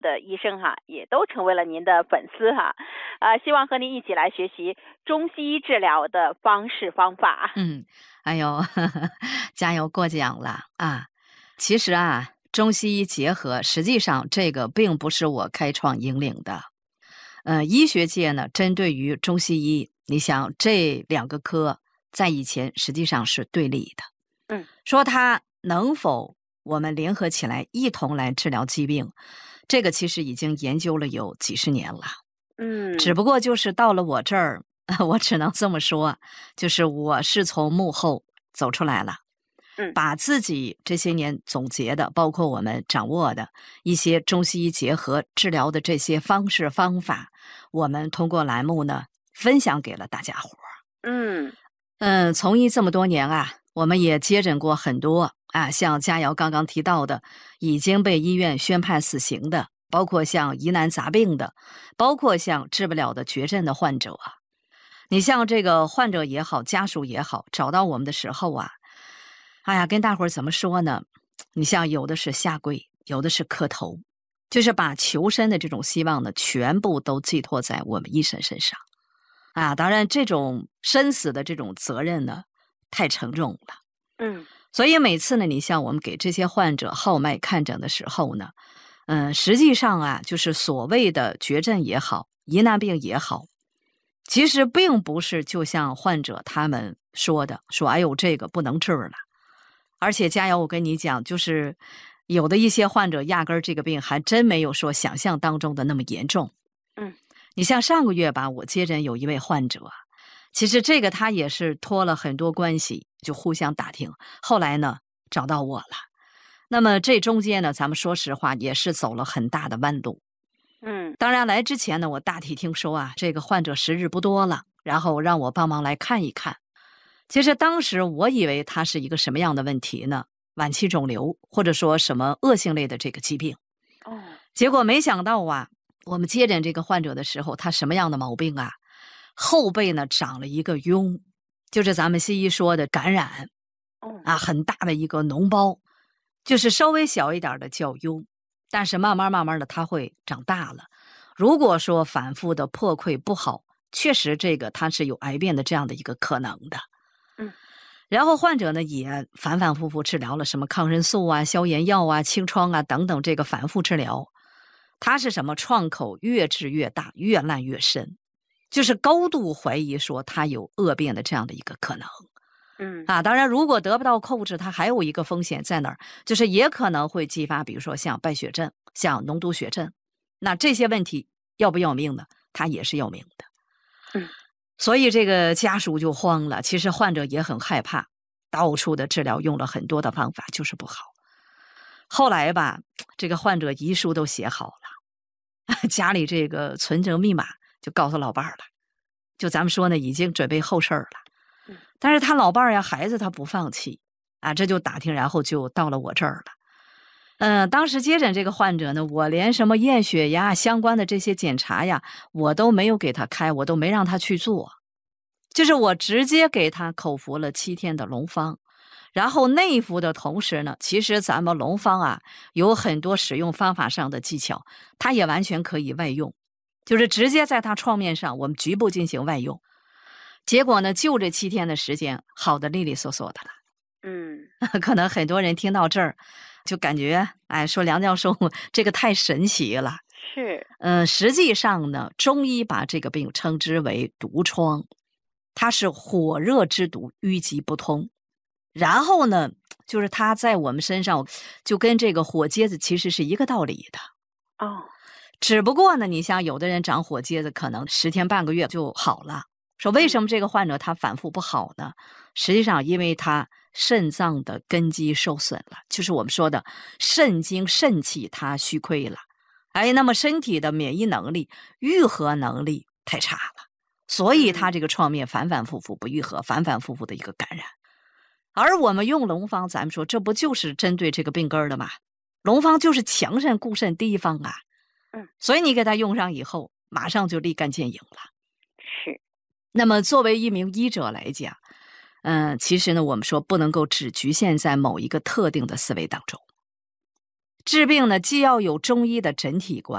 的医生哈，也都成为了您的粉丝哈，希望和您一起来学习中西医治疗的方式方法。 哎呦，加油过奖了啊！其实啊，中西医结合，实际上这个并不是我开创引领的。医学界呢，针对于中西医，你想这两个科在以前实际上是对立的。说它能否我们联合起来一同来治疗疾病，这个其实已经研究了有几十年了。只不过就是到了我这儿，我只能这么说，就是我是从幕后走出来了。把自己这些年总结的，包括我们掌握的一些中西医结合治疗的这些方式方法，我们通过栏目呢分享给了大家伙。从医这么多年啊，我们也接诊过很多啊，像佳瑶刚刚提到的，已经被医院宣判死刑的，包括像疑难杂病的，包括像治不了的绝症的患者啊。你像这个患者也好，家属也好，找到我们的时候啊，哎呀，跟大伙儿怎么说呢？你像有的是下跪，有的是磕头，就是把求生的这种希望呢，全部都寄托在我们医生身上啊。当然，这种生死的这种责任呢，太沉重了。所以每次呢，你像我们给这些患者号脉看诊的时候呢，实际上啊，就是所谓的绝症也好，疑难病也好，其实并不是就像患者他们说的，说哎呦这个不能治了。而且佳瑶，我跟你讲，就是有的一些患者压根儿这个病还真没有说想象当中的那么严重。你像上个月吧，我接诊有一位患者，其实这个他也是托了很多关系，就互相打听，后来呢找到我了。那么这中间呢，咱们说实话也是走了很大的弯路。当然来之前呢，我大体听说啊，这个患者时日不多了，然后让我帮忙来看一看。其实当时我以为他是一个什么样的问题呢？晚期肿瘤，或者说什么恶性类的这个疾病。结果没想到啊，我们接诊这个患者的时候，他什么样的毛病啊？后背呢长了一个痈，就是咱们西医说的感染。很大的一个脓包，就是稍微小一点的叫痈，但是慢慢的它会长大了。如果说反复的破溃不好，确实这个它是有癌变的这样的一个可能的。然后患者呢也反反复复治疗了什么抗生素啊、消炎药啊、清创啊等等，这个反复治疗，它是什么创口越治越大，越烂越深，就是高度怀疑说它有恶变的这样的一个可能。当然如果得不到控制，它还有一个风险在哪儿，就是也可能会激发比如说像败血症、像脓毒血症，那这些问题要不要命呢？它也是要命的。所以这个家属就慌了，其实患者也很害怕，到处的治疗用了很多的方法，就是不好。后来吧，这个患者遗书都写好了，家里这个存折密码就告诉老伴儿了，就咱们说呢，已经准备后事儿了。但是他老伴儿呀，孩子他不放弃啊，这就打听，然后就到了我这儿了。当时接诊这个患者呢，我连什么验血呀、相关的这些检查呀，我都没有给他开，我都没让他去做，就是我直接给他口服了7天的龙方，然后内服的同时呢，其实咱们龙方啊有很多使用方法上的技巧，它也完全可以外用，就是直接在他创面上我们局部进行外用。结果呢，就这7天的时间，好的利利索索的了。可能很多人听到这儿就感觉，哎，说梁教授这个太神奇了。 是。 实际上呢，中医把这个病称之为毒疮，它是火热之毒，淤积不通。然后呢，就是它在我们身上就跟这个火疖子其实是一个道理的。只不过呢，你像有的人长火疖子，可能10天半个月就好了。说为什么这个患者他反复不好呢？实际上因为他肾脏的根基受损了，就是我们说的肾精肾气它虚亏了。那么身体的免疫能力、愈合能力太差了，所以他这个创面反反复复不愈合，反反复复的一个感染。而我们用龙方，咱们说这不就是针对这个病根的吗？龙方就是强肾固肾第一方啊。所以你给他用上以后，马上就立竿见影了。 是。 那么作为一名医者来讲，其实呢，我们说不能够只局限在某一个特定的思维当中。治病呢，既要有中医的整体观，